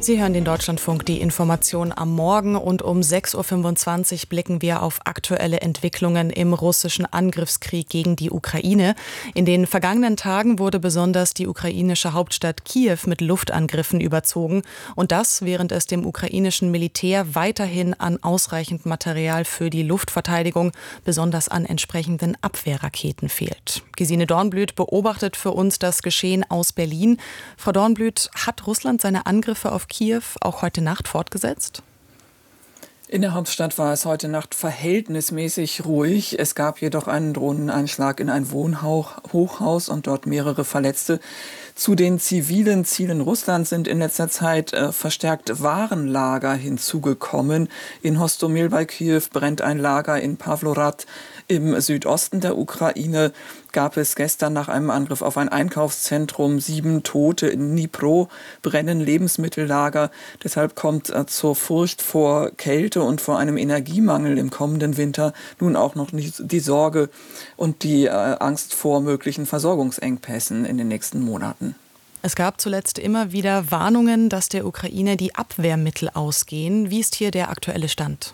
Sie hören den Deutschlandfunk, die Information am Morgen, und um 6.25 Uhr blicken wir auf aktuelle Entwicklungen im russischen Angriffskrieg gegen die Ukraine. In den vergangenen Tagen wurde besonders die ukrainische Hauptstadt Kiew mit Luftangriffen überzogen, und das, während es dem ukrainischen Militär weiterhin an ausreichend Material für die Luftverteidigung, besonders an entsprechenden Abwehrraketen fehlt. Gesine Dornblüt beobachtet für uns das Geschehen aus Berlin. Frau Dornblüt, hat Russland seine Angriffe auf Kiew auch heute Nacht fortgesetzt? In der Hauptstadt war es heute Nacht verhältnismäßig ruhig. Es gab jedoch einen Drohneneinschlag in ein Wohnhochhaus und dort mehrere Verletzte. Zu den zivilen Zielen Russlands sind in letzter Zeit verstärkt Warenlager hinzugekommen. In Hostomel bei Kiew brennt ein Lager. In Pawlorad im Südosten der Ukraine gab es gestern nach einem Angriff auf ein Einkaufszentrum 7 Tote. In Dnipro brennen Lebensmittellager. Deshalb kommt zur Furcht vor Kälte und vor einem Energiemangel im kommenden Winter nun auch noch die Sorge und die Angst vor möglichen Versorgungsengpässen in den nächsten Monaten. Es gab zuletzt immer wieder Warnungen, dass der Ukraine die Abwehrmittel ausgehen. Wie ist hier der aktuelle Stand?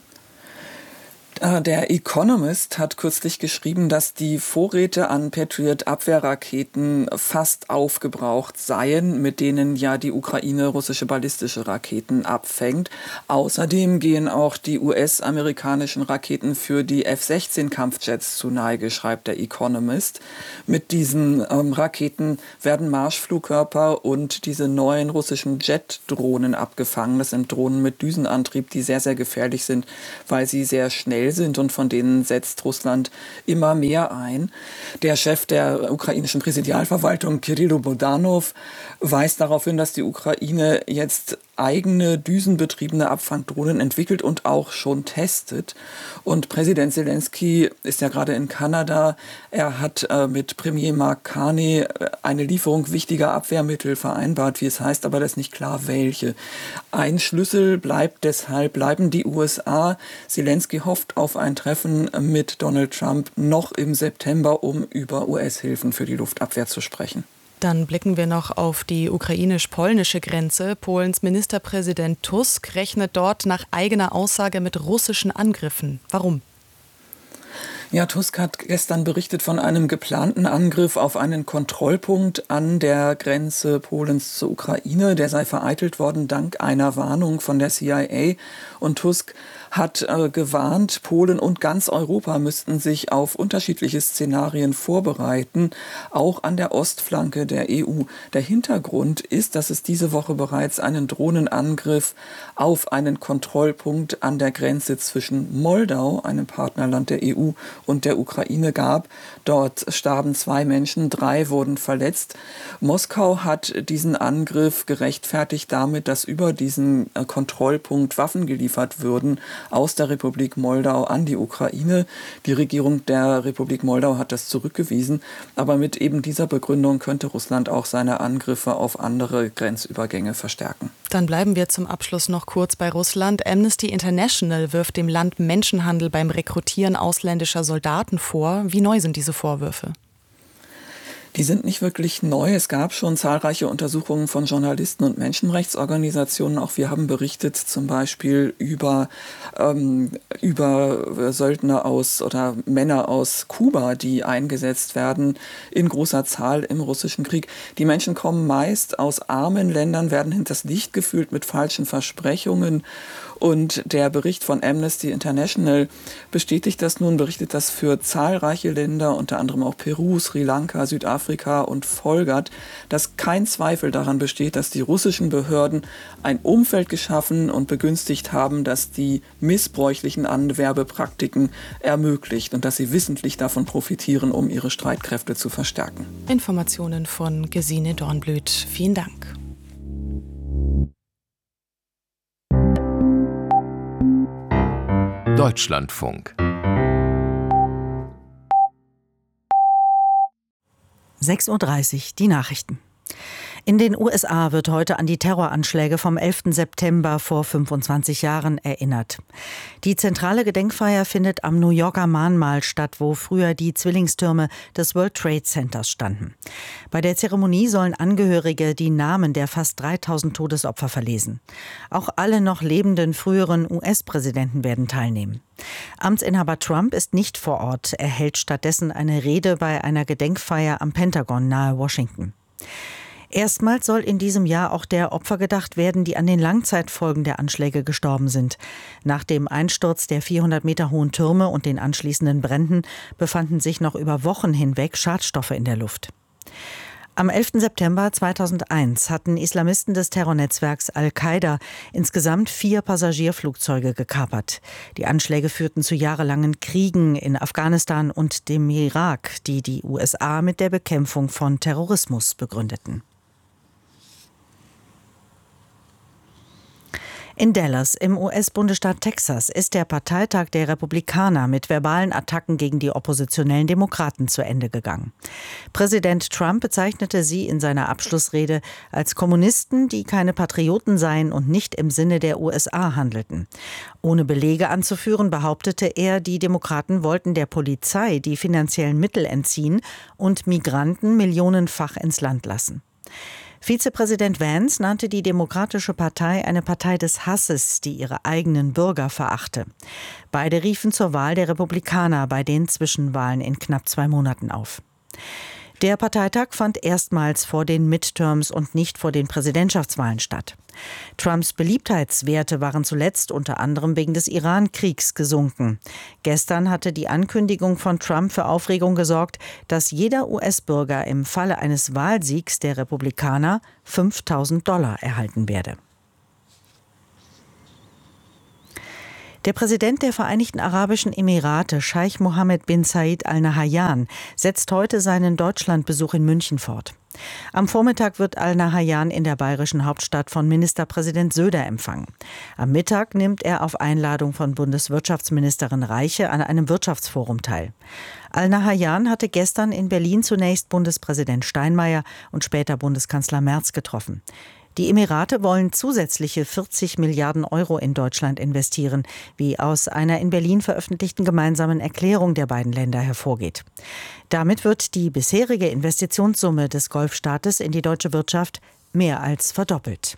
Der Economist hat kürzlich geschrieben, dass die Vorräte an Patriot-Abwehrraketen fast aufgebraucht seien, mit denen ja die Ukraine russische ballistische Raketen abfängt. Außerdem gehen auch die US-amerikanischen Raketen für die F-16-Kampfjets zu Neige, schreibt der Economist. Mit diesen Raketen werden Marschflugkörper und diese neuen russischen Jet-Drohnen abgefangen. Das sind Drohnen mit Düsenantrieb, die sehr, sehr gefährlich sind, weil sie sehr schnell sind, und von denen setzt Russland immer mehr ein. Der Chef der ukrainischen Präsidialverwaltung, Kyrylo Budanov, weist darauf hin, dass die Ukraine jetzt eigene düsenbetriebene Abfangdrohnen entwickelt und auch schon testet. Und Präsident Zelensky ist ja gerade in Kanada. Er hat mit Premier Mark Carney eine Lieferung wichtiger Abwehrmittel vereinbart, wie es heißt, aber das ist nicht klar, welche. Ein Schlüssel bleiben die USA. Zelensky hofft auf ein Treffen mit Donald Trump noch im September, um über US-Hilfen für die Luftabwehr zu sprechen. Dann blicken wir noch auf die ukrainisch-polnische Grenze. Polens Ministerpräsident Tusk rechnet dort nach eigener Aussage mit russischen Angriffen. Warum? Ja, Tusk hat gestern berichtet von einem geplanten Angriff auf einen Kontrollpunkt an der Grenze Polens zur Ukraine. Der sei vereitelt worden dank einer Warnung von der CIA. Und Tusk hat gewarnt, Polen und ganz Europa müssten sich auf unterschiedliche Szenarien vorbereiten, auch an der Ostflanke der EU. Der Hintergrund ist, dass es diese Woche bereits einen Drohnenangriff auf einen Kontrollpunkt an der Grenze zwischen Moldau, einem Partnerland der EU, und der Ukraine gab. Dort starben 2 Menschen, 3 wurden verletzt. Moskau hat diesen Angriff gerechtfertigt damit, dass über diesen Kontrollpunkt Waffen geliefert würden aus der Republik Moldau an die Ukraine. Die Regierung der Republik Moldau hat das zurückgewiesen, aber mit eben dieser Begründung könnte Russland auch seine Angriffe auf andere Grenzübergänge verstärken. Dann bleiben wir zum Abschluss noch kurz bei Russland. Amnesty International wirft dem Land Menschenhandel beim Rekrutieren ausländischer Soldaten vor. Wie neu sind diese Vorwürfe? Die sind nicht wirklich neu. Es gab schon zahlreiche Untersuchungen von Journalisten und Menschenrechtsorganisationen. Auch wir haben berichtet zum Beispiel über Söldner oder Männer aus Kuba, die eingesetzt werden in großer Zahl im russischen Krieg. Die Menschen kommen meist aus armen Ländern, werden hinters Licht geführt mit falschen Versprechungen. Und der Bericht von Amnesty International berichtet das für zahlreiche Länder, unter anderem auch Peru, Sri Lanka, Südafrika und folgert, dass kein Zweifel daran besteht, dass die russischen Behörden ein Umfeld geschaffen und begünstigt haben, das die missbräuchlichen Anwerbepraktiken ermöglicht und dass sie wissentlich davon profitieren, um ihre Streitkräfte zu verstärken. Informationen von Gesine Dornblüt. Vielen Dank. Deutschlandfunk. 6:30 Uhr, die Nachrichten. In den USA wird heute an die Terroranschläge vom 11. September vor 25 Jahren erinnert. Die zentrale Gedenkfeier findet am New Yorker Mahnmal statt, wo früher die Zwillingstürme des World Trade Centers standen. Bei der Zeremonie sollen Angehörige die Namen der fast 3000 Todesopfer verlesen. Auch alle noch lebenden früheren US-Präsidenten werden teilnehmen. Amtsinhaber Trump ist nicht vor Ort. Er hält stattdessen eine Rede bei einer Gedenkfeier am Pentagon nahe Washington. Erstmals soll in diesem Jahr auch der Opfer gedacht werden, die an den Langzeitfolgen der Anschläge gestorben sind. Nach dem Einsturz der 400 Meter hohen Türme und den anschließenden Bränden befanden sich noch über Wochen hinweg Schadstoffe in der Luft. Am 11. September 2001 hatten Islamisten des Terrornetzwerks Al-Qaida insgesamt 4 Passagierflugzeuge gekapert. Die Anschläge führten zu jahrelangen Kriegen in Afghanistan und dem Irak, die die USA mit der Bekämpfung von Terrorismus begründeten. In Dallas im US-Bundesstaat Texas ist der Parteitag der Republikaner mit verbalen Attacken gegen die oppositionellen Demokraten zu Ende gegangen. Präsident Trump bezeichnete sie in seiner Abschlussrede als Kommunisten, die keine Patrioten seien und nicht im Sinne der USA handelten. Ohne Belege anzuführen, behauptete er, die Demokraten wollten der Polizei die finanziellen Mittel entziehen und Migranten millionenfach ins Land lassen. Vizepräsident Vance nannte die Demokratische Partei eine Partei des Hasses, die ihre eigenen Bürger verachte. Beide riefen zur Wahl der Republikaner bei den Zwischenwahlen in knapp 2 Monaten auf. Der Parteitag fand erstmals vor den Midterms und nicht vor den Präsidentschaftswahlen statt. Trumps Beliebtheitswerte waren zuletzt unter anderem wegen des Iran-Kriegs gesunken. Gestern hatte die Ankündigung von Trump für Aufregung gesorgt, dass jeder US-Bürger im Falle eines Wahlsiegs der Republikaner $5.000 erhalten werde. Der Präsident der Vereinigten Arabischen Emirate, Scheich Mohammed bin Zayed Al Nahyan, setzt heute seinen Deutschlandbesuch in München fort. Am Vormittag wird Al Nahyan in der bayerischen Hauptstadt von Ministerpräsident Söder empfangen. Am Mittag nimmt er auf Einladung von Bundeswirtschaftsministerin Reiche an einem Wirtschaftsforum teil. Al Nahyan hatte gestern in Berlin zunächst Bundespräsident Steinmeier und später Bundeskanzler Merz getroffen. Die Emirate wollen zusätzliche 40 Milliarden Euro in Deutschland investieren, wie aus einer in Berlin veröffentlichten gemeinsamen Erklärung der beiden Länder hervorgeht. Damit wird die bisherige Investitionssumme des Golfstaates in die deutsche Wirtschaft mehr als verdoppelt.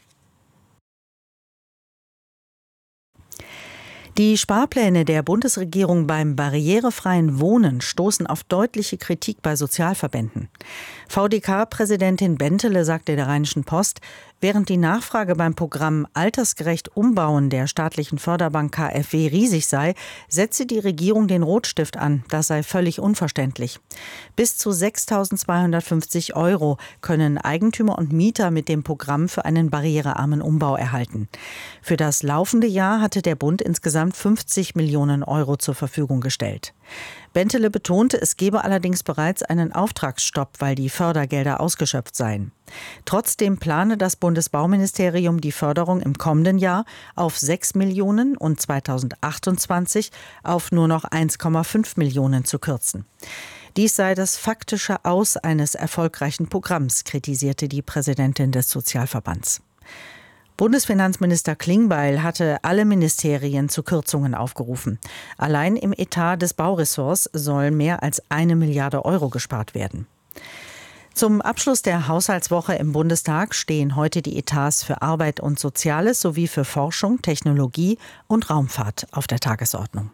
Die Sparpläne der Bundesregierung beim barrierefreien Wohnen stoßen auf deutliche Kritik bei Sozialverbänden. VDK-Präsidentin Bentele sagte der Rheinischen Post, während die Nachfrage beim Programm Altersgerecht Umbauen der staatlichen Förderbank KfW riesig sei, setze die Regierung den Rotstift an. Das sei völlig unverständlich. Bis zu 6.250 € können Eigentümer und Mieter mit dem Programm für einen barrierearmen Umbau erhalten. Für das laufende Jahr hatte der Bund insgesamt 50 Millionen € zur Verfügung gestellt. Bentele betonte, es gebe allerdings bereits einen Auftragsstopp, weil die Fördergelder ausgeschöpft seien. Trotzdem plane das Bundesbauministerium die Förderung im kommenden Jahr auf 6 Millionen und 2028 auf nur noch 1,5 Millionen zu kürzen. Dies sei das faktische Aus eines erfolgreichen Programms, kritisierte die Präsidentin des Sozialverbands. Bundesfinanzminister Klingbeil hatte alle Ministerien zu Kürzungen aufgerufen. Allein im Etat des Bauressorts soll mehr als 1 Milliarde Euro gespart werden. Zum Abschluss der Haushaltswoche im Bundestag stehen heute die Etats für Arbeit und Soziales sowie für Forschung, Technologie und Raumfahrt auf der Tagesordnung.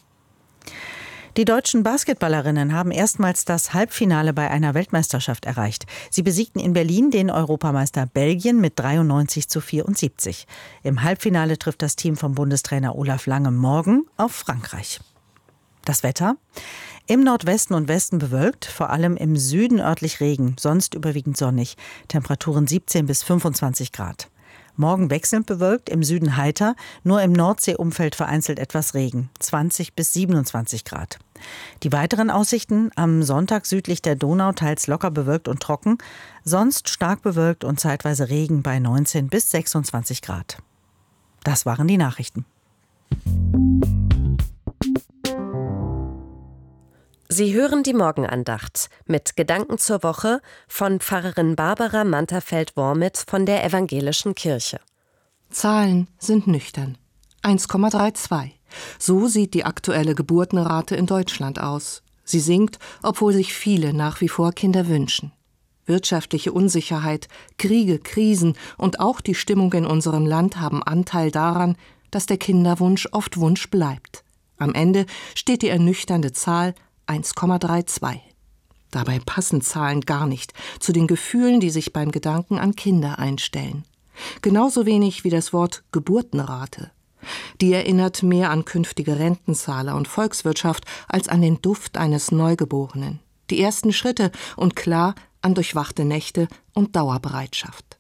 Die deutschen Basketballerinnen haben erstmals das Halbfinale bei einer Weltmeisterschaft erreicht. Sie besiegten in Berlin den Europameister Belgien mit 93:74. Im Halbfinale trifft das Team vom Bundestrainer Olaf Lange morgen auf Frankreich. Das Wetter? Im Nordwesten und Westen bewölkt, vor allem im Süden örtlich Regen, sonst überwiegend sonnig. Temperaturen 17 bis 25 Grad. Morgen wechselnd bewölkt, im Süden heiter, nur im Nordseeumfeld vereinzelt etwas Regen, 20 bis 27 Grad. Die weiteren Aussichten: am Sonntag südlich der Donau teils locker bewölkt und trocken, sonst stark bewölkt und zeitweise Regen bei 19 bis 26 Grad. Das waren die Nachrichten. Sie hören die Morgenandacht mit Gedanken zur Woche von Pfarrerin Barbara Manterfeld-Wormit von der Evangelischen Kirche. Zahlen sind nüchtern. 1,32. So sieht die aktuelle Geburtenrate in Deutschland aus. Sie sinkt, obwohl sich viele nach wie vor Kinder wünschen. Wirtschaftliche Unsicherheit, Kriege, Krisen und auch die Stimmung in unserem Land haben Anteil daran, dass der Kinderwunsch oft Wunsch bleibt. Am Ende steht die ernüchternde Zahl 1,32. Dabei passen Zahlen gar nicht zu den Gefühlen, die sich beim Gedanken an Kinder einstellen. Genauso wenig wie das Wort Geburtenrate. Die erinnert mehr an künftige Rentenzahler und Volkswirtschaft als an den Duft eines Neugeborenen. Die ersten Schritte und klar an durchwachte Nächte und Dauerbereitschaft.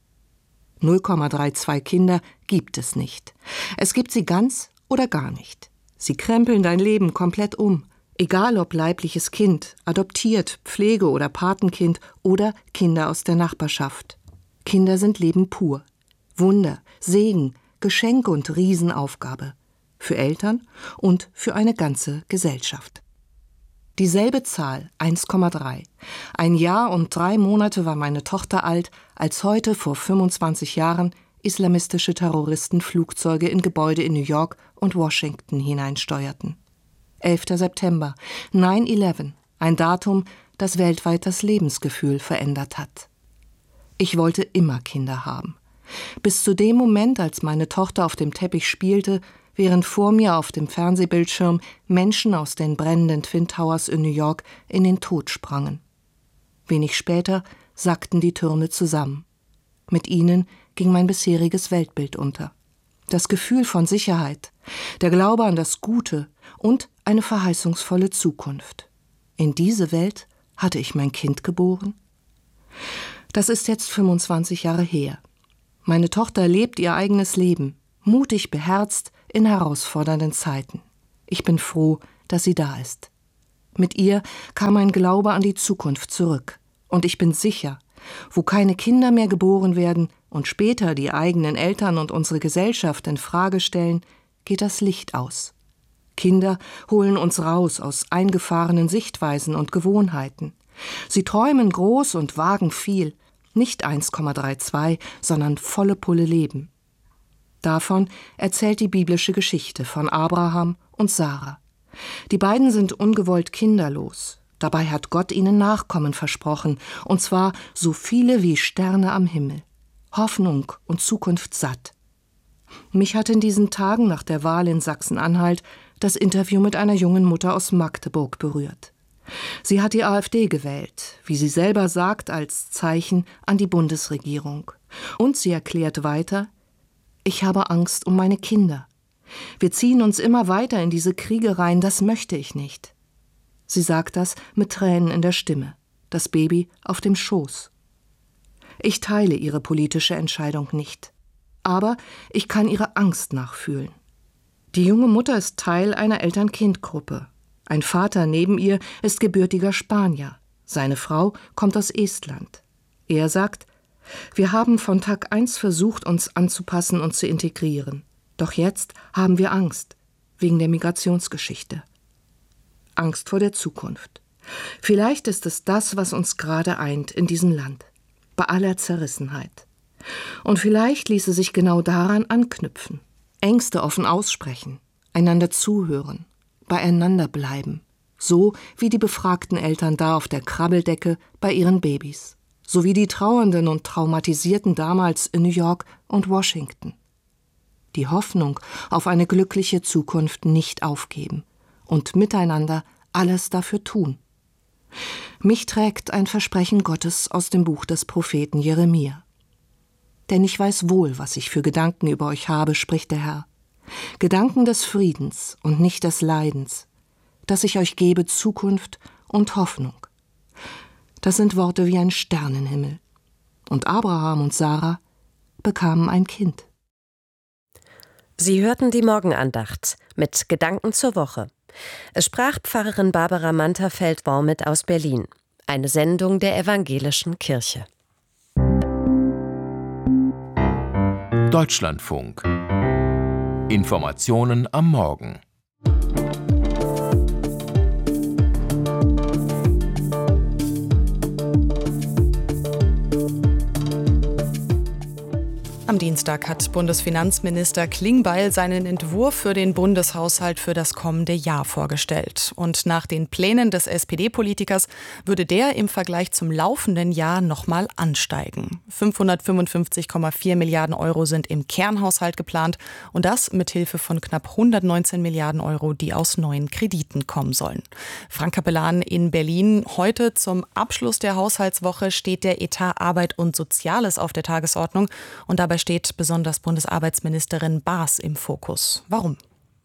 0,32 Kinder gibt es nicht. Es gibt sie ganz oder gar nicht. Sie krempeln dein Leben komplett um. Egal ob leibliches Kind, adoptiert, Pflege- oder Patenkind oder Kinder aus der Nachbarschaft. Kinder sind Leben pur. Wunder, Segen, Geschenk und Riesenaufgabe. Für Eltern und für eine ganze Gesellschaft. Dieselbe Zahl, 1,3. Ein Jahr und 3 Monate war meine Tochter alt, als heute vor 25 Jahren islamistische Terroristen Flugzeuge in Gebäude in New York und Washington hineinsteuerten. 11. September, 9/11, ein Datum, das weltweit das Lebensgefühl verändert hat. Ich wollte immer Kinder haben. Bis zu dem Moment, als meine Tochter auf dem Teppich spielte, während vor mir auf dem Fernsehbildschirm Menschen aus den brennenden Twin Towers in New York in den Tod sprangen. Wenig später sackten die Türme zusammen. Mit ihnen ging mein bisheriges Weltbild unter. Das Gefühl von Sicherheit, der Glaube an das Gute und eine verheißungsvolle Zukunft. In diese Welt hatte ich mein Kind geboren? Das ist jetzt 25 Jahre her. Meine Tochter lebt ihr eigenes Leben, mutig, beherzt, in herausfordernden Zeiten. Ich bin froh, dass sie da ist. Mit ihr kam ein Glaube an die Zukunft zurück. Und ich bin sicher, wo keine Kinder mehr geboren werden und später die eigenen Eltern und unsere Gesellschaft in Frage stellen, geht das Licht aus. Kinder holen uns raus aus eingefahrenen Sichtweisen und Gewohnheiten. Sie träumen groß und wagen viel, nicht 1,32, sondern volle Pulle Leben. Davon erzählt die biblische Geschichte von Abraham und Sarah. Die beiden sind ungewollt kinderlos. Dabei hat Gott ihnen Nachkommen versprochen, und zwar so viele wie Sterne am Himmel. Hoffnung und Zukunft satt. Mich hat in diesen Tagen nach der Wahl in Sachsen-Anhalt das Interview mit einer jungen Mutter aus Magdeburg berührt. Sie hat die AfD gewählt, wie sie selber sagt, als Zeichen an die Bundesregierung. Und sie erklärt weiter: Ich habe Angst um meine Kinder. Wir ziehen uns immer weiter in diese Kriege rein, das möchte ich nicht. Sie sagt das mit Tränen in der Stimme, das Baby auf dem Schoß. Ich teile ihre politische Entscheidung nicht. Aber ich kann ihre Angst nachfühlen. Die junge Mutter ist Teil einer Eltern-Kind-Gruppe. Ein Vater neben ihr ist gebürtiger Spanier. Seine Frau kommt aus Estland. Er sagt: Wir haben von Tag 1 versucht, uns anzupassen und zu integrieren. Doch jetzt haben wir Angst, wegen der Migrationsgeschichte. Angst vor der Zukunft. Vielleicht ist es das, was uns gerade eint in diesem Land, bei aller Zerrissenheit. Und vielleicht ließe sich genau daran anknüpfen. Ängste offen aussprechen, einander zuhören, beieinander bleiben. So wie die befragten Eltern da auf der Krabbeldecke bei ihren Babys. So wie die Trauernden und Traumatisierten damals in New York und Washington. Die Hoffnung auf eine glückliche Zukunft nicht aufgeben und miteinander alles dafür tun. Mich trägt ein Versprechen Gottes aus dem Buch des Propheten Jeremia. Denn ich weiß wohl, was ich für Gedanken über euch habe, spricht der Herr. Gedanken des Friedens und nicht des Leidens, dass ich euch gebe Zukunft und Hoffnung. Das sind Worte wie ein Sternenhimmel. Und Abraham und Sarah bekamen ein Kind. Sie hörten die Morgenandacht mit Gedanken zur Woche. Es sprach Pfarrerin Barbara Manterfeld-Wormit aus Berlin. Eine Sendung der Evangelischen Kirche. Deutschlandfunk. Informationen am Morgen. Am Dienstag hat Bundesfinanzminister Klingbeil seinen Entwurf für den Bundeshaushalt für das kommende Jahr vorgestellt. Und nach den Plänen des SPD-Politikers würde der im Vergleich zum laufenden Jahr nochmal ansteigen. 555,4 Milliarden Euro sind im Kernhaushalt geplant und das mit Hilfe von knapp 119 Milliarden Euro, die aus neuen Krediten kommen sollen. Frank Capellan in Berlin. Heute zum Abschluss der Haushaltswoche steht der Etat Arbeit und Soziales auf der Tagesordnung und dabei steht besonders Bundesarbeitsministerin Baas im Fokus. Warum?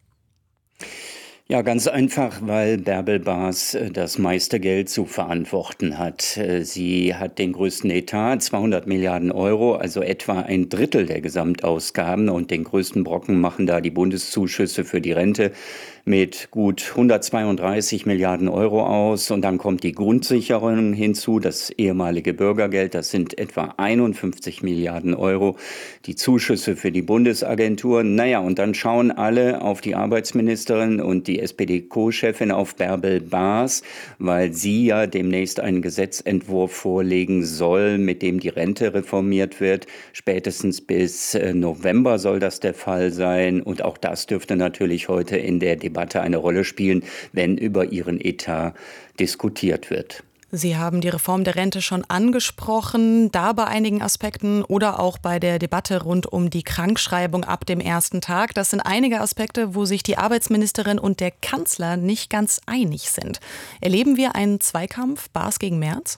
Ja, ganz einfach, weil Bärbel Baas das meiste Geld zu verantworten hat. Sie hat den größten Etat, 200 Milliarden Euro, also etwa ein Drittel der Gesamtausgaben. Und den größten Brocken machen da die Bundeszuschüsse für die Rente mit gut 132 Milliarden Euro aus. Und dann kommt die Grundsicherung hinzu, das ehemalige Bürgergeld, das sind etwa 51 Milliarden Euro. Die Zuschüsse für die Bundesagenturen. Naja, und dann schauen alle auf die Arbeitsministerin und die SPD-Co-Chefin auf Bärbel Baas, weil sie ja demnächst einen Gesetzentwurf vorlegen soll, mit dem die Rente reformiert wird. Spätestens bis November soll das der Fall sein. Und auch das dürfte natürlich heute in der Debatte eine Rolle spielen, wenn über ihren Etat diskutiert wird. Sie haben die Reform der Rente schon angesprochen, da bei einigen Aspekten oder auch bei der Debatte rund um die Krankschreibung ab dem ersten Tag. Das sind einige Aspekte, wo sich die Arbeitsministerin und der Kanzler nicht ganz einig sind. Erleben wir einen Zweikampf, Baas gegen Merz?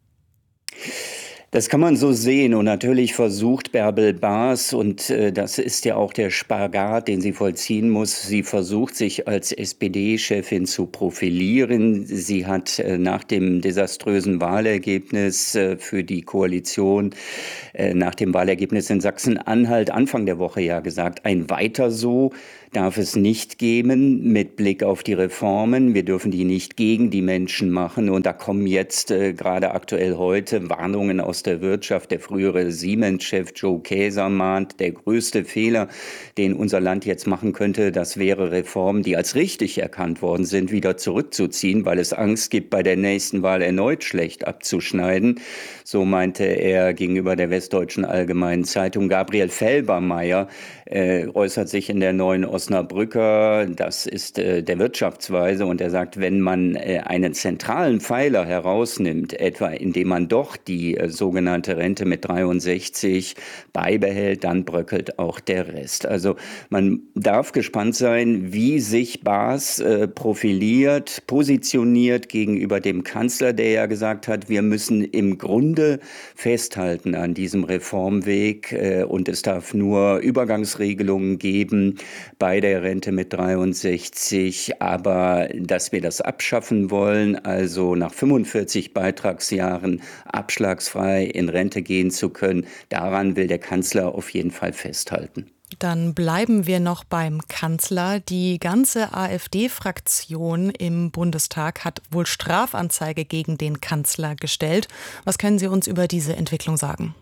Das kann man so sehen und natürlich versucht Bärbel Baas, und das ist ja auch der Spagat, den sie vollziehen muss, sie versucht sich als SPD-Chefin zu profilieren. Sie hat nach dem desaströsen Wahlergebnis für die Koalition, nach dem Wahlergebnis in Sachsen-Anhalt Anfang der Woche ja gesagt, ein Weiter so darf es nicht geben mit Blick auf die Reformen. Wir dürfen die nicht gegen die Menschen machen. Und da kommen jetzt gerade aktuell heute Warnungen aus der Wirtschaft. Der frühere Siemens-Chef Joe Kaeser mahnt, der größte Fehler, den unser Land jetzt machen könnte, das wäre Reformen, die als richtig erkannt worden sind, wieder zurückzuziehen, weil es Angst gibt, bei der nächsten Wahl erneut schlecht abzuschneiden. So meinte er gegenüber der Westdeutschen Allgemeinen Zeitung. Gabriel Felbermayr äußert sich in der Neuen Osnabrücker, das ist der Wirtschaftsweise, und er sagt, wenn man einen zentralen Pfeiler herausnimmt, etwa indem man doch die sogenannte Rente mit 63 beibehält, dann bröckelt auch der Rest. Also man darf gespannt sein, wie sich Baas profiliert, positioniert gegenüber dem Kanzler, der ja gesagt hat, wir müssen im Grunde festhalten an diesem Reformweg und es darf nur Übergangsregelungen geben bei der Rente mit 63, aber dass wir das abschaffen wollen, also nach 45 Beitragsjahren abschlagsfrei in Rente gehen zu können, daran will der Kanzler auf jeden Fall festhalten. Dann bleiben wir noch beim Kanzler. Die ganze AfD-Fraktion im Bundestag hat wohl Strafanzeige gegen den Kanzler gestellt. Was können Sie uns über diese Entwicklung sagen?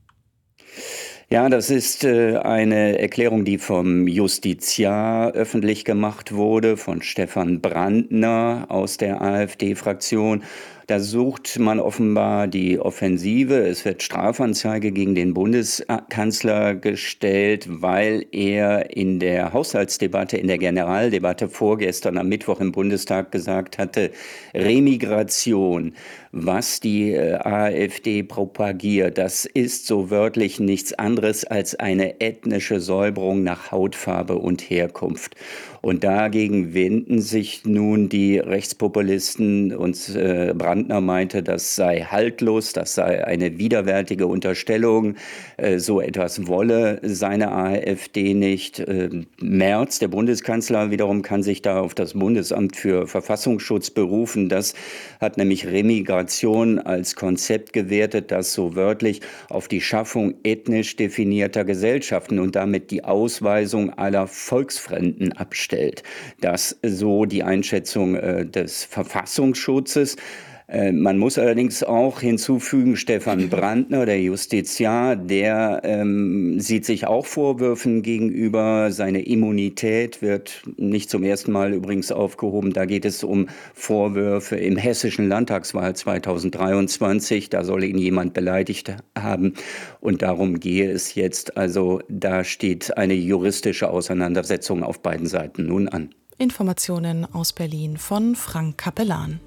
Ja, das ist eine Erklärung, die vom Justiziar öffentlich gemacht wurde, von Stefan Brandner aus der AfD-Fraktion. Da sucht man offenbar die Offensive. Es wird Strafanzeige gegen den Bundeskanzler gestellt, weil er in der Haushaltsdebatte, in der Generaldebatte vorgestern am Mittwoch im Bundestag gesagt hatte, Remigration, was die AfD propagiert, das ist so wörtlich nichts anderes als eine ethnische Säuberung nach Hautfarbe und Herkunft. Und dagegen wenden sich nun die Rechtspopulisten, und Brandner meinte, das sei haltlos, das sei eine widerwärtige Unterstellung, so etwas wolle seine AfD nicht. Merz, der Bundeskanzler, wiederum kann sich da auf das Bundesamt für Verfassungsschutz berufen. Das hat nämlich Remigration als Konzept gewertet, das so wörtlich auf die Schaffung ethnisch definierter Gesellschaften und damit die Ausweisung aller Volksfremden abstellt. Das so die Einschätzung des Verfassungsschutzes. Man muss allerdings auch hinzufügen, Stefan Brandner, der Justiziar, der sieht sich auch Vorwürfen gegenüber. Seine Immunität wird nicht zum ersten Mal übrigens aufgehoben. Da geht es um Vorwürfe im hessischen Landtagswahl 2023. Da soll ihn jemand beleidigt haben. Und darum gehe es jetzt. Also da steht eine juristische Auseinandersetzung auf beiden Seiten nun an. Informationen aus Berlin von Frank Kapellan.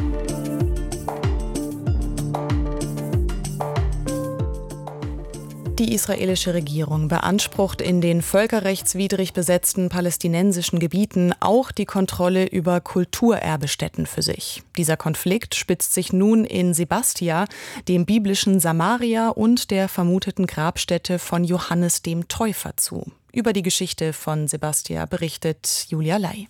Die israelische Regierung beansprucht in den völkerrechtswidrig besetzten palästinensischen Gebieten auch die Kontrolle über Kulturerbestätten für sich. Dieser Konflikt spitzt sich nun in Sebastia, dem biblischen Samaria und der vermuteten Grabstätte von Johannes dem Täufer zu. Über die Geschichte von Sebastia berichtet Julia Ley.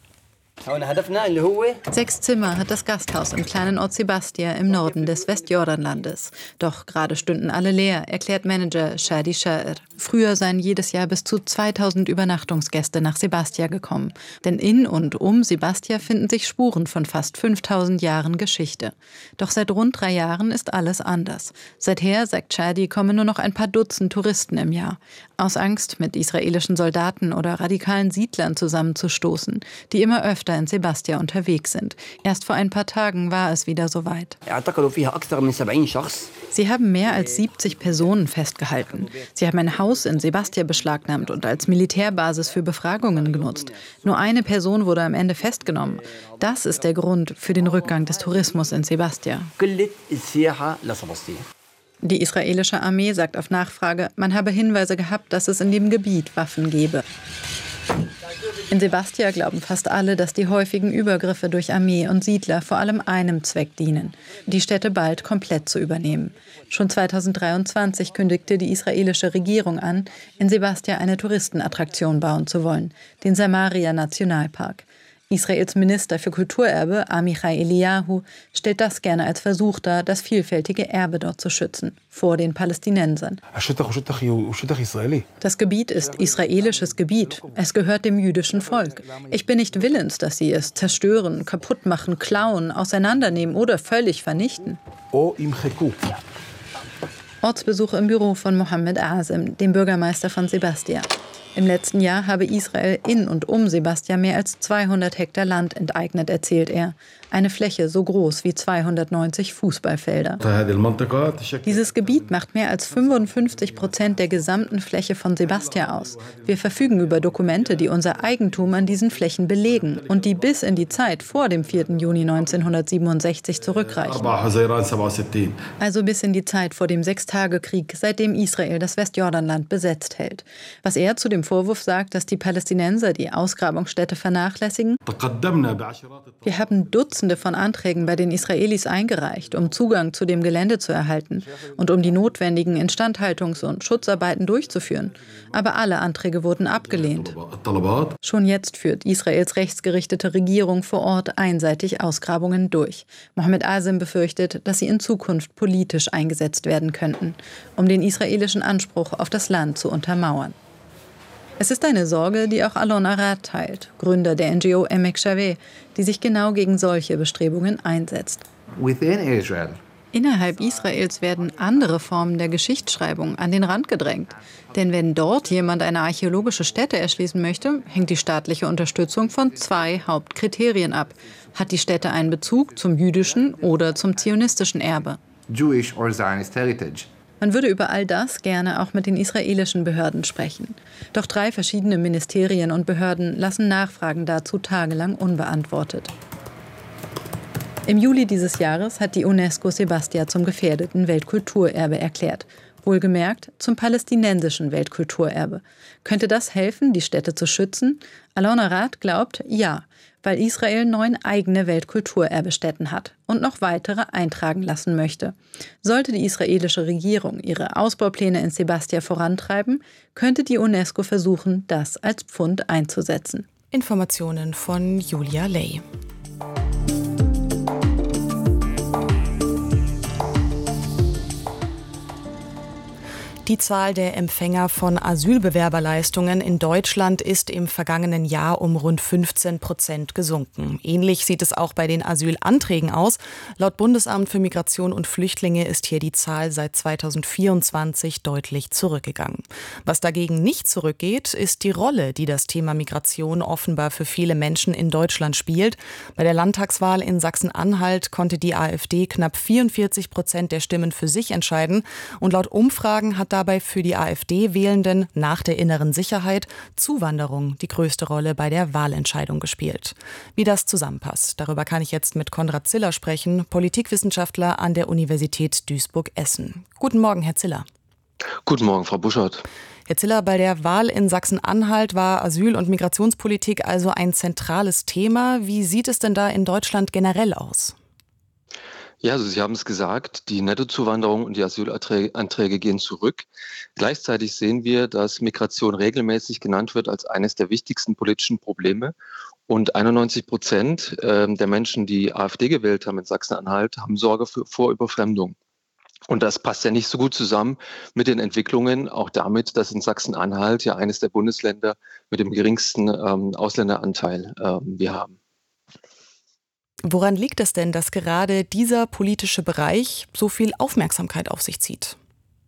6 Zimmer hat das Gasthaus im kleinen Ort Sebastia im Norden des Westjordanlandes. Doch gerade stünden alle leer, erklärt Manager Shadi Sha'ir. Früher seien jedes Jahr bis zu 2000 Übernachtungsgäste nach Sebastia gekommen. Denn in und um Sebastia finden sich Spuren von fast 5000 Jahren Geschichte. Doch seit rund 3 Jahren ist alles anders. Seither, sagt Shadi, kommen nur noch ein paar Dutzend Touristen im Jahr. Aus Angst, mit israelischen Soldaten oder radikalen Siedlern zusammenzustoßen, die immer öfter in Sebastia unterwegs sind. Erst vor ein paar Tagen war es wieder soweit. Sie haben mehr als 70 Personen festgehalten. Sie haben ein Haus in Sebastia beschlagnahmt und als Militärbasis für Befragungen genutzt. Nur eine Person wurde am Ende festgenommen. Das ist der Grund für den Rückgang des Tourismus in Sebastia. Die israelische Armee sagt auf Nachfrage, man habe Hinweise gehabt, dass es in dem Gebiet Waffen gebe. In Sebastia glauben fast alle, dass die häufigen Übergriffe durch Armee und Siedler vor allem einem Zweck dienen, die Städte bald komplett zu übernehmen. Schon 2023 kündigte die israelische Regierung an, in Sebastia eine Touristenattraktion bauen zu wollen, den Samaria-Nationalpark. Israels Minister für Kulturerbe, Amichai Eliyahu, stellt das gerne als Versuch dar, das vielfältige Erbe dort zu schützen, vor den Palästinensern. Das Gebiet ist israelisches Gebiet. Es gehört dem jüdischen Volk. Ich bin nicht willens, dass sie es zerstören, kaputt machen, klauen, auseinandernehmen oder völlig vernichten. Ortsbesuch im Büro von Mohammed Azem, dem Bürgermeister von Sebastia. Im letzten Jahr habe Israel in und um Sebastia mehr als 200 Hektar Land enteignet, erzählt er. Eine Fläche so groß wie 290 Fußballfelder. Dieses Gebiet macht mehr als 55% der gesamten Fläche von Sebastia aus. Wir verfügen über Dokumente, die unser Eigentum an diesen Flächen belegen und die bis in die Zeit vor dem 4. Juni 1967 zurückreichen. Also bis in die Zeit vor dem Sechstagekrieg, seitdem Israel das Westjordanland besetzt hält. Was er zu dem Vorwurf sagt, dass die Palästinenser die Ausgrabungsstätte vernachlässigen. Wir haben Dutzende von Anträgen bei den Israelis eingereicht, um Zugang zu dem Gelände zu erhalten und um die notwendigen Instandhaltungs- und Schutzarbeiten durchzuführen. Aber alle Anträge wurden abgelehnt. Schon jetzt führt Israels rechtsgerichtete Regierung vor Ort einseitig Ausgrabungen durch. Mohammed Azem befürchtet, dass sie in Zukunft politisch eingesetzt werden könnten, um den israelischen Anspruch auf das Land zu untermauern. Es ist eine Sorge, die auch Alon Arad teilt, Gründer der NGO Emek Shaveh, die sich genau gegen solche Bestrebungen einsetzt. Innerhalb Israels werden andere Formen der Geschichtsschreibung an den Rand gedrängt. Denn wenn dort jemand eine archäologische Stätte erschließen möchte, hängt die staatliche Unterstützung von 2 Hauptkriterien ab. Hat die Stätte einen Bezug zum jüdischen oder zum zionistischen Erbe? Jewish or Zionist heritage. Man würde über all das gerne auch mit den israelischen Behörden sprechen. Doch 3 verschiedene Ministerien und Behörden lassen Nachfragen dazu tagelang unbeantwortet. Im Juli dieses Jahres hat die UNESCO Sebastia zum gefährdeten Weltkulturerbe erklärt. Wohlgemerkt zum palästinensischen Weltkulturerbe. Könnte das helfen, die Stätte zu schützen? Alon Arad glaubt, ja, weil Israel 9 eigene Weltkulturerbestätten hat und noch weitere eintragen lassen möchte. Sollte die israelische Regierung ihre Ausbaupläne in Sebastia vorantreiben, könnte die UNESCO versuchen, das als Pfund einzusetzen. Informationen von Julia Ley. Die Zahl der Empfänger von Asylbewerberleistungen in Deutschland ist im vergangenen Jahr um rund 15% gesunken. Ähnlich sieht es auch bei den Asylanträgen aus. Laut Bundesamt für Migration und Flüchtlinge ist hier die Zahl seit 2024 deutlich zurückgegangen. Was dagegen nicht zurückgeht, ist die Rolle, die das Thema Migration offenbar für viele Menschen in Deutschland spielt. Bei der Landtagswahl in Sachsen-Anhalt konnte die AfD knapp 44% der Stimmen für sich entscheiden. Und laut Umfragen hat dabei für die AfD-Wählenden nach der inneren Sicherheit Zuwanderung die größte Rolle bei der Wahlentscheidung gespielt. Wie das zusammenpasst, darüber kann ich jetzt mit Konrad Ziller sprechen, Politikwissenschaftler an der Universität Duisburg-Essen. Guten Morgen, Herr Ziller. Guten Morgen, Frau Buschert. Herr Ziller, bei der Wahl in Sachsen-Anhalt war Asyl- und Migrationspolitik also ein zentrales Thema. Wie sieht es denn da in Deutschland generell aus? Ja, also Sie haben es gesagt, die Nettozuwanderung und die Asylanträge gehen zurück. Gleichzeitig sehen wir, dass Migration regelmäßig genannt wird als eines der wichtigsten politischen Probleme. Und 91% der Menschen, die AfD gewählt haben in Sachsen-Anhalt, haben Sorge vor Überfremdung. Und das passt ja nicht so gut zusammen mit den Entwicklungen, auch damit, dass in Sachsen-Anhalt ja eines der Bundesländer mit dem geringsten Ausländeranteil wir haben. Woran liegt es denn, dass gerade dieser politische Bereich so viel Aufmerksamkeit auf sich zieht?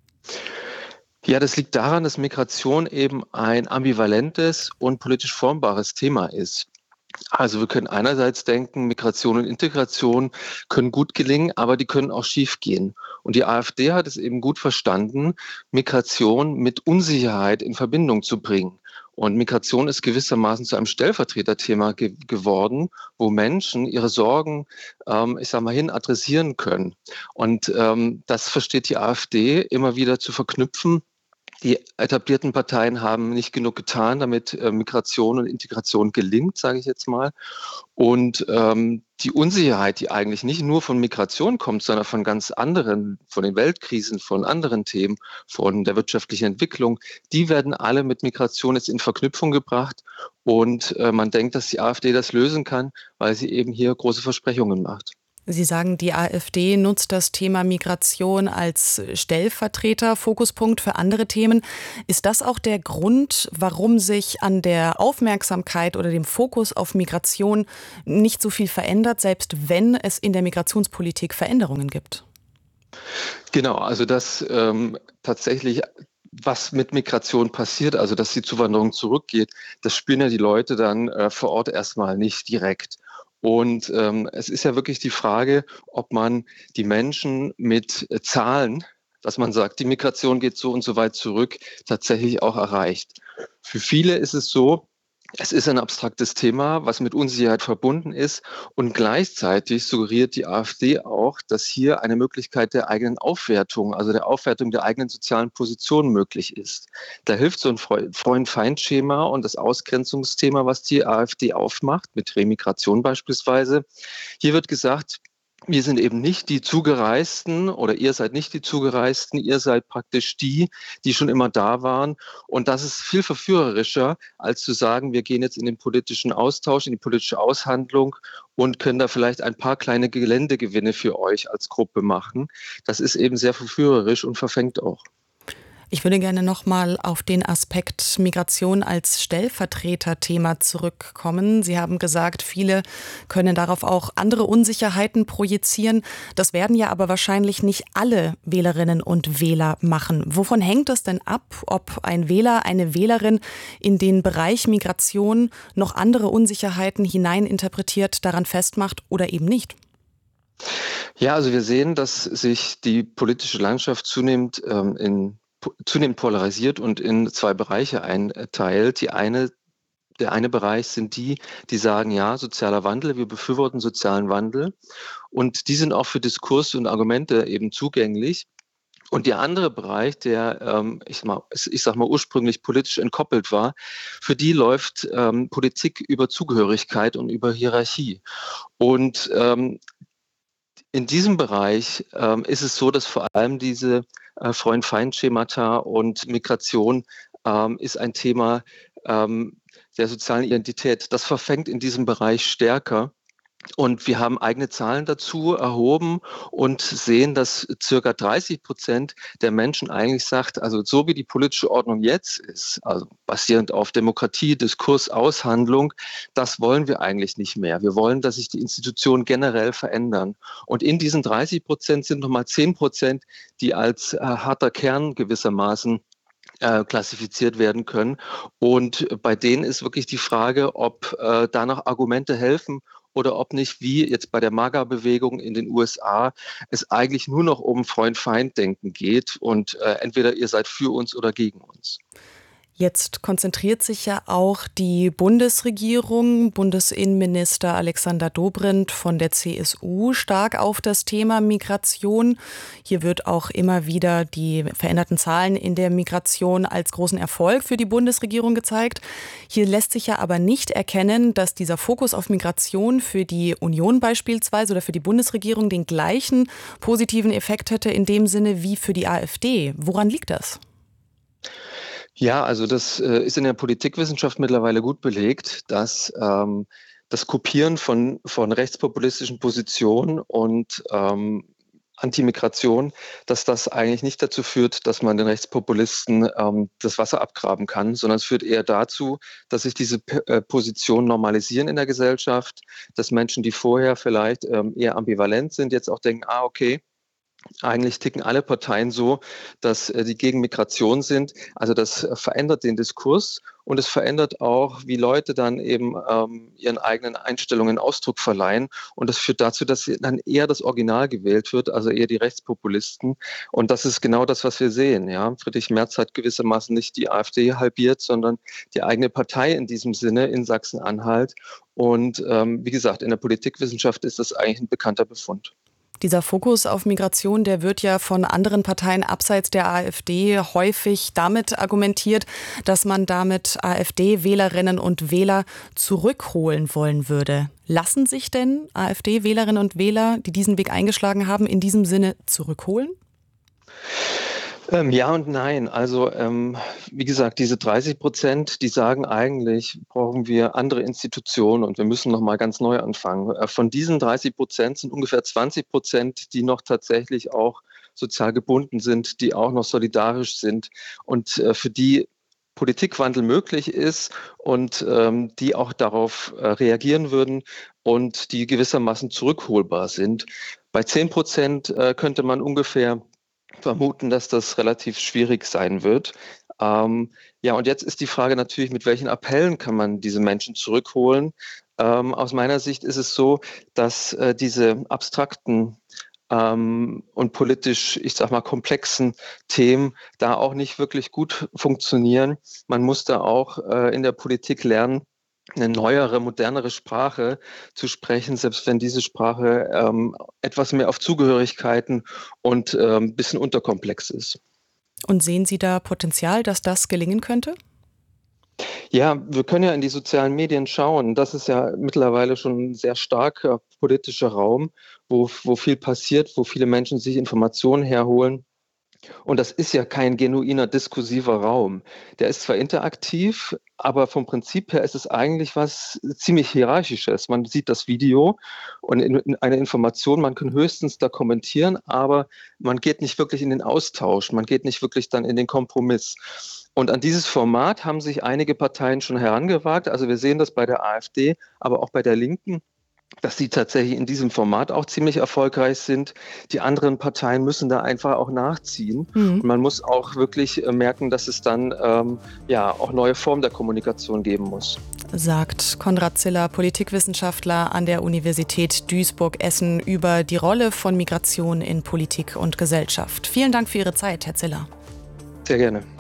Ja, das liegt daran, dass Migration eben ein ambivalentes und politisch formbares Thema ist. Also wir können einerseits denken, Migration und Integration können gut gelingen, aber die können auch schief gehen. Und die AfD hat es eben gut verstanden, Migration mit Unsicherheit in Verbindung zu bringen. Und Migration ist gewissermaßen zu einem Stellvertreterthema geworden, wo Menschen ihre Sorgen, hin adressieren können. Und das versteht die AfD immer wieder zu verknüpfen. Die etablierten Parteien haben nicht genug getan, damit Migration und Integration gelingt, sage ich jetzt mal. Und die Unsicherheit, die eigentlich nicht nur von Migration kommt, sondern von ganz anderen, von den Weltkrisen, von anderen Themen, von der wirtschaftlichen Entwicklung, die werden alle mit Migration jetzt in Verknüpfung gebracht. Und man denkt, dass die AfD das lösen kann, weil sie eben hier große Versprechungen macht. Sie sagen, die AfD nutzt das Thema Migration als Stellvertreter-Fokuspunkt für andere Themen. Ist das auch der Grund, warum sich an der Aufmerksamkeit oder dem Fokus auf Migration nicht so viel verändert, selbst wenn es in der Migrationspolitik Veränderungen gibt? Genau, also dass tatsächlich was mit Migration passiert, also dass die Zuwanderung zurückgeht, das spüren ja die Leute dann vor Ort erstmal nicht direkt. Und es ist ja wirklich die Frage, ob man die Menschen mit Zahlen, dass man sagt, die Migration geht so und so weit zurück, tatsächlich auch erreicht. Für viele ist es so, es ist ein abstraktes Thema, was mit Unsicherheit verbunden ist. Und gleichzeitig suggeriert die AfD auch, dass hier eine Möglichkeit der eigenen Aufwertung, also der Aufwertung der eigenen sozialen Position möglich ist. Da hilft so ein Freund-Feind-Schema und das Ausgrenzungsthema, was die AfD aufmacht, mit Remigration beispielsweise. Hier wird gesagt, wir sind eben nicht die Zugereisten oder ihr seid nicht die Zugereisten, ihr seid praktisch die schon immer da waren. Und das ist viel verführerischer, als zu sagen, wir gehen jetzt in den politischen Austausch, in die politische Aushandlung und können da vielleicht ein paar kleine Geländegewinne für euch als Gruppe machen. Das ist eben sehr verführerisch und verfängt auch. Ich würde gerne nochmal auf den Aspekt Migration als Stellvertreterthema zurückkommen. Sie haben gesagt, viele können darauf auch andere Unsicherheiten projizieren. Das werden ja aber wahrscheinlich nicht alle Wählerinnen und Wähler machen. Wovon hängt es denn ab, ob ein Wähler, eine Wählerin in den Bereich Migration noch andere Unsicherheiten hineininterpretiert, daran festmacht oder eben nicht? Ja, also wir sehen, dass sich die politische Landschaft zunehmend polarisiert und in zwei Bereiche einteilt. Der eine Bereich sind die sagen, ja, sozialer Wandel, wir befürworten sozialen Wandel. Und die sind auch für Diskurs und Argumente eben zugänglich. Und der andere Bereich, der, ich sag mal, ursprünglich politisch entkoppelt war, für die läuft Politik über Zugehörigkeit und über Hierarchie. Und in diesem Bereich ist es so, dass vor allem diese Freund-Feind-Schemata und Migration ist ein Thema der sozialen Identität. Das verfängt in diesem Bereich stärker. Und wir haben eigene Zahlen dazu erhoben und sehen, dass circa 30% der Menschen eigentlich sagt, also so wie die politische Ordnung jetzt ist, also basierend auf Demokratie, Diskurs, Aushandlung, das wollen wir eigentlich nicht mehr. Wir wollen, dass sich die Institutionen generell verändern. Und in diesen 30% sind nochmal 10%, die als harter Kern gewissermaßen klassifiziert werden können. Und bei denen ist wirklich die Frage, ob da noch Argumente helfen oder ob nicht, wie jetzt bei der MAGA-Bewegung in den USA, es eigentlich nur noch um Freund-Feind-Denken geht und entweder ihr seid für uns oder gegen uns. Jetzt konzentriert sich ja auch die Bundesregierung, Bundesinnenminister Alexander Dobrindt von der CSU stark auf das Thema Migration. Hier wird auch immer wieder die veränderten Zahlen in der Migration als großen Erfolg für die Bundesregierung gezeigt. Hier lässt sich ja aber nicht erkennen, dass dieser Fokus auf Migration für die Union beispielsweise oder für die Bundesregierung den gleichen positiven Effekt hätte in dem Sinne wie für die AfD. Woran liegt das? Ja, also das ist in der Politikwissenschaft mittlerweile gut belegt, dass das Kopieren von rechtspopulistischen Positionen und Antimigration, dass das eigentlich nicht dazu führt, dass man den Rechtspopulisten das Wasser abgraben kann, sondern es führt eher dazu, dass sich diese Positionen normalisieren in der Gesellschaft, dass Menschen, die vorher vielleicht eher ambivalent sind, jetzt auch denken, okay, eigentlich ticken alle Parteien so, dass die gegen Migration sind. Also das verändert den Diskurs und es verändert auch, wie Leute dann eben ihren eigenen Einstellungen Ausdruck verleihen. Und das führt dazu, dass dann eher das Original gewählt wird, also eher die Rechtspopulisten. Und das ist genau das, was wir sehen. Ja? Friedrich Merz hat gewissermaßen nicht die AfD halbiert, sondern die eigene Partei in diesem Sinne in Sachsen-Anhalt. Und wie gesagt, in der Politikwissenschaft ist das eigentlich ein bekannter Befund. Dieser Fokus auf Migration, der wird ja von anderen Parteien abseits der AfD häufig damit argumentiert, dass man damit AfD-Wählerinnen und Wähler zurückholen wollen würde. Lassen sich denn AfD-Wählerinnen und Wähler, die diesen Weg eingeschlagen haben, in diesem Sinne zurückholen? Ja und nein. Also wie gesagt, diese 30%, die sagen eigentlich, brauchen wir andere Institutionen und wir müssen nochmal ganz neu anfangen. Von diesen 30% sind ungefähr 20%, die noch tatsächlich auch sozial gebunden sind, die auch noch solidarisch sind und für die Politikwandel möglich ist und die auch darauf reagieren würden und die gewissermaßen zurückholbar sind. Bei 10% könnte man ungefähr vermuten, dass das relativ schwierig sein wird. Ja, und jetzt ist die Frage natürlich, mit welchen Appellen kann man diese Menschen zurückholen? Aus meiner Sicht ist es so, dass diese abstrakten und politisch, ich sag mal, komplexen Themen da auch nicht wirklich gut funktionieren. Man muss da auch in der Politik lernen, eine neuere, modernere Sprache zu sprechen, selbst wenn diese Sprache etwas mehr auf Zugehörigkeiten und ein bisschen unterkomplex ist. Und sehen Sie da Potenzial, dass das gelingen könnte? Ja, wir können ja in die sozialen Medien schauen. Das ist ja mittlerweile schon ein sehr starker politischer Raum, wo viel passiert, wo viele Menschen sich Informationen herholen. Und das ist ja kein genuiner diskursiver Raum. Der ist zwar interaktiv, aber vom Prinzip her ist es eigentlich was ziemlich Hierarchisches. Man sieht das Video und in eine Information, man kann höchstens da kommentieren, aber man geht nicht wirklich in den Austausch, man geht nicht wirklich dann in den Kompromiss. Und an dieses Format haben sich einige Parteien schon herangewagt. Also wir sehen das bei der AfD, aber auch bei der Linken, dass sie tatsächlich in diesem Format auch ziemlich erfolgreich sind. Die anderen Parteien müssen da einfach auch nachziehen. Und man muss auch wirklich merken, dass es dann auch neue Formen der Kommunikation geben muss. Sagt Konrad Ziller, Politikwissenschaftler an der Universität Duisburg-Essen, über die Rolle von Migration in Politik und Gesellschaft. Vielen Dank für Ihre Zeit, Herr Ziller. Sehr gerne.